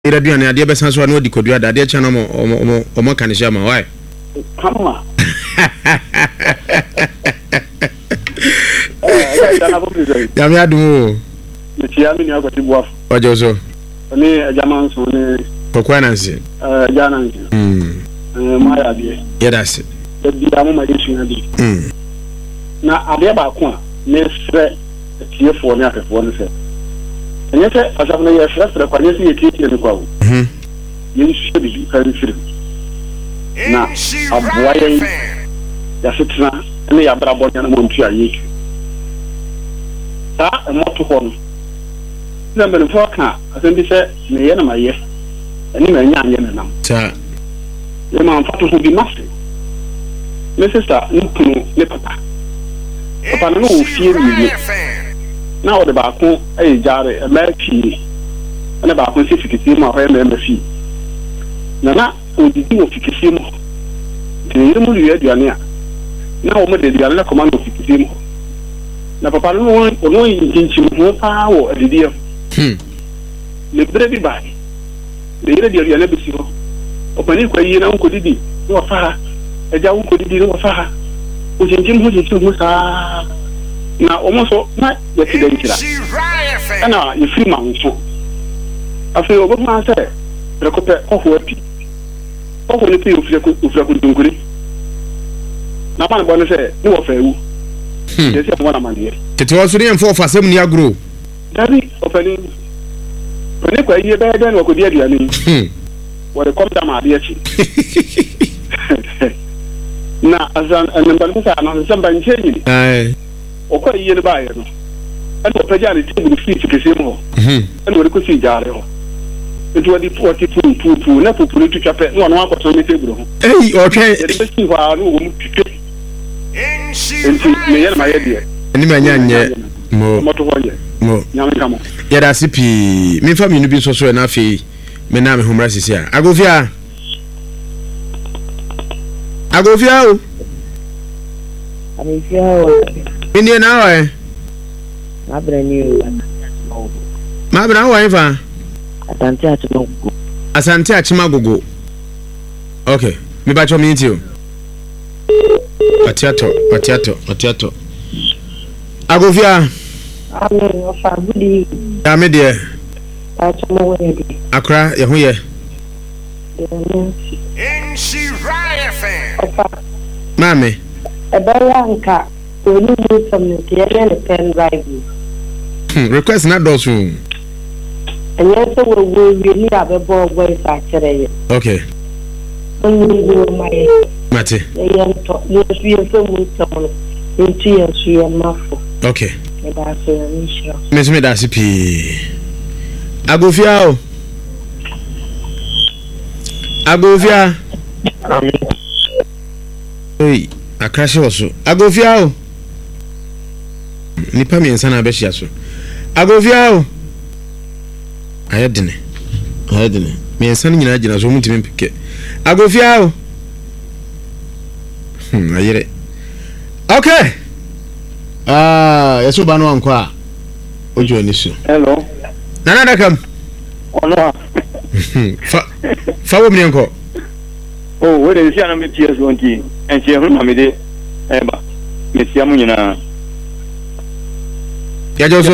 Iraduane ade be sanso na odi kodua da ade cha na omo kanisha ma why kama ya mi adu ti ya mi ni agoti buaf ojo so ni jaman so ni kokwa nansi janansi ma ya bi ya dasi di amu ma yesu na bi na ade ba ko a ne sre tie fo ni afefo ni se enye se asam na ye sre kwa ne se ye tie ni kwa ye su bi kan sire na abua ye ya fitna ne ya bra bonya na mo ntua ye ta moto ho no na me fo ka asem bi se ne ye na ma ye ani ma nya anye na nam ta ye ma fato ho bi mase me sister nkunu ne papa no ofie ni na o de ba ko e jare e ma fi na ba ko se fikiti ma ho e ma fi na o di o fikiti mo te yire mu yu aduane a na o mo de aduane na komando fikiti mo na papa no no yinchi mo pa wo adidi le bre bi ba le yire di aduane bi si ho o pani kwa yi na nko didi no fa eja nko didi no fa o yinchi mo sa na omoso na yesidentira ana yefi manfo afi oboma se rekope oho api oho ne pe ofia ko dunkuri na man bo ne se ni wo fa ewu yesi mo na manie tete wo so ne mfo fa sem ni agro dari opani pani kwa yi be den wo ko di aduane wo de komda ma de achi na azan anamba ko sa na samba ncheni okwa yi ne baaye no and o peja ni table free kese mo and we ko si jare ho etu adi pu na pu tu chape no no akwato ni table ho okay e de si wa no wo mu tike enti me yele ma yede ani ma nyanye mo to ho ye mo nyame kamo ya da sipi mi fa mi no bi so na afi me na me homra sisi a agofia o India now eh Mabra wa ifa Asante Achimagogo Okay me ba cho mi nti o Atiato Agofia ofa gudi ya me de Achimago ye Akra ye ho ye Mame Ebayanka oni mu community ele pen drive request na do so enye so wo ni abebo boy fa kire ye okay oni go mai mate ye to ye suye so mu tomo nti ye suye mafo okay e da so ni sho me da sipi Agofia amen hey akrashe woso Agofia nipa mi ensa na be hia so Agofia ayedene mi ensa ni nyina gina so mutimi mpike Agofia ayere okay yeso ba no anko a ojo ni so hello nana da kam ono fa wo mi enko oh we dey see am PS 1 and she hu na me de eba me sia mu nyina ya joso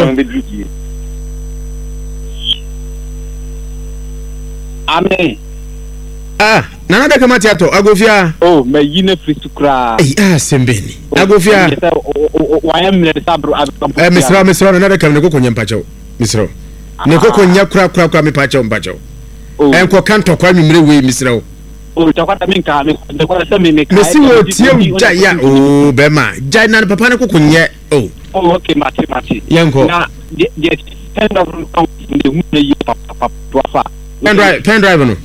amen nana da kamati ato Agofia oh me yine free to cry sembeni Agofia wa am le sabro misra nana da kam ne kokonya mpacho misra ne kokonya kura me pacho mpacho enko kanto kwa nwumre we misra o takwata minka me takwata se me mesi wo tie uja ya o bema jai na papa ne kokonye okay mati yanko na je stand of the mu ne yi papa to afa pen drive no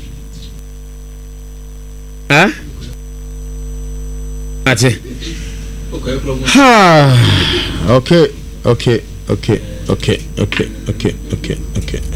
ate okay